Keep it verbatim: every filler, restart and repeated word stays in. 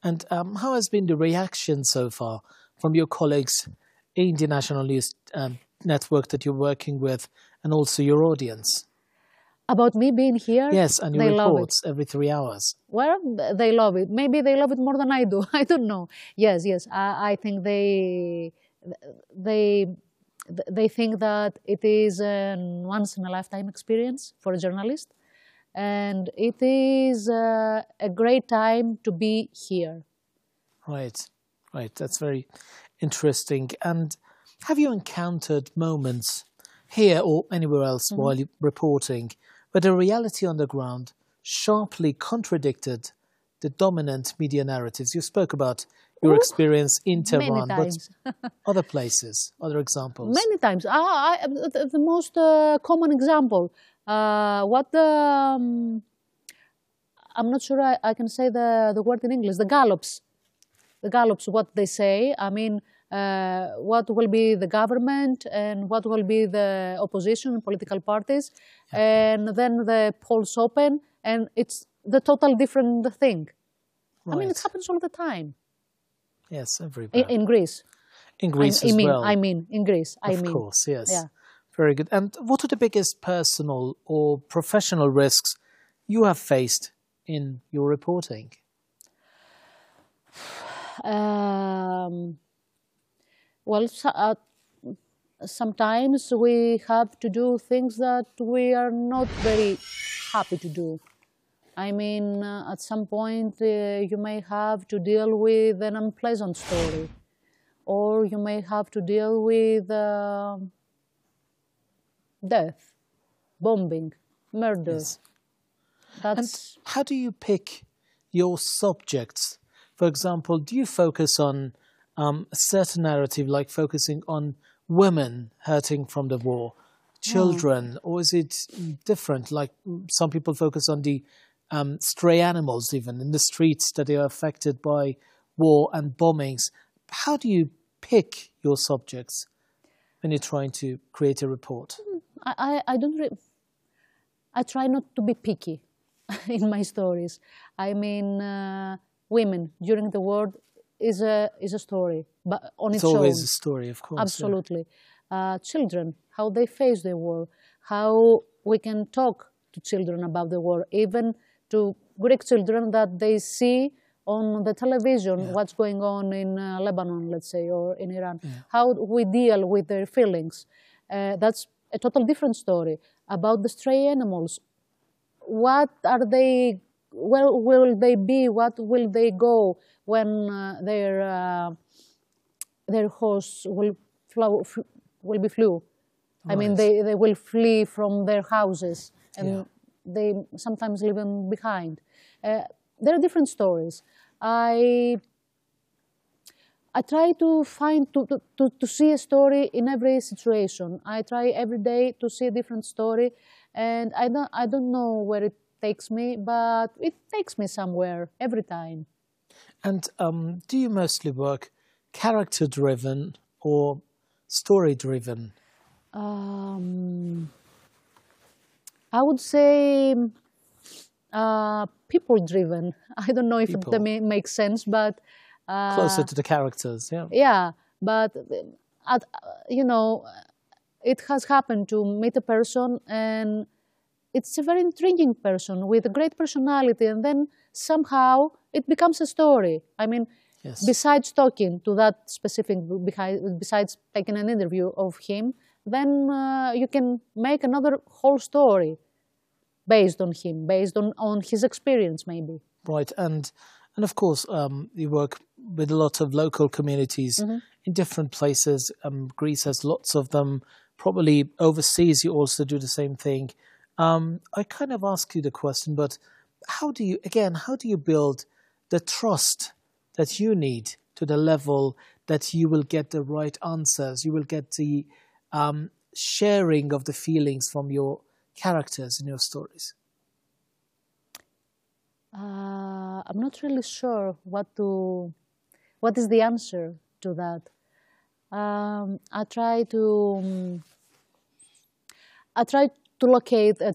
And um, how has been the reaction so far from your colleagues in the national news um, network that you're working with, and also your audience? About me being here, Yes, and your they love it. reports every three hours. Well, they love it. Maybe they love it more than I do. I don't know. Yes, yes. I, I think they they they think that it is a once in a lifetime experience for a journalist, and it is uh, a great time to be here. Right, right. That's very interesting. And have you encountered moments here or anywhere else Mm-hmm. while you're reporting where the reality on the ground sharply contradicted the dominant media narratives? You spoke about your Ooh, experience in many Tehran, but times. other places, other examples. Many times. Ah, I, the, the most uh, common example. Uh, what the um, I'm not sure I, I can say the, the word in English. The gallops. The gallops. What they say. I mean, uh, what will be the government and what will be the opposition, political parties, Yeah, and then the polls open, and it's the total different thing. I mean, it right. happens all the time Yes, in, everywhere. in Greece. In I, Greece I as mean, I well, mean, in Greece. I of mean, course, yes. yeah. Very good. And what are the biggest personal or professional risks you have faced in your reporting? Um, well, so, uh, sometimes we have to do things that we are not very happy to do. I mean, uh, at some point, uh, you may have to deal with an unpleasant story, or you may have to deal with uh, death, bombing, murder. Yes. And That's how do you pick your subjects? For example, do you focus on um, a certain narrative, like focusing on women hurting from the war, oh, children, or is it different? Like some people focus on the um, stray animals, even in the streets, that are affected by war and bombings. How do you pick your subjects when you're trying to create a report? I, I, I don't. Re- I try not to be picky in my stories. I mean, uh, women during the war is a is a story, but on It's its always a own. story, of course. Yeah. Absolutely. Uh, children, how they face the war, how we can talk to children about the war, even to Greek children that they see on the television Yeah. what's going on in uh, Lebanon, let's say, or in Iran. Yeah. How we deal with their feelings. Uh, that's a total different story. About the stray animals, what are they, where will they be, what will they go when uh, their uh, their hosts will flow, f- will be flew. I mean, Right. they, they will flee from their houses Yeah. and they sometimes leave them behind. Uh, there are different stories. I I try to find to, to, to, to see a story in every situation. I try every day to see a different story, and I don't I don't know where it takes me, but it takes me somewhere every time. And um, do you mostly work character driven or story driven? Um, I would say uh, people driven. I don't know if that People may, makes sense, but closer uh, to the characters, yeah. yeah, but at, you know, it has happened to meet a person and it's a very intriguing person with a great personality, and then somehow it becomes a story. I mean, Yes. besides talking to that specific, besides taking an interview of him, then uh, you can make another whole story based on him, based on, on his experience, maybe. Right. And and of course, um, you work with a lot of local communities Mm-hmm. in different places. Um, Greece has lots of them. Probably overseas, you also do the same thing. Um, I kind of ask you the question, but how do you, again, how do you build the trust that you need to the level that you will get the right answers? You will get the um, sharing of the feelings from your characters in your stories. Uh, I'm not really sure what to, what is the answer to that. Um, I try to, um, I try to locate a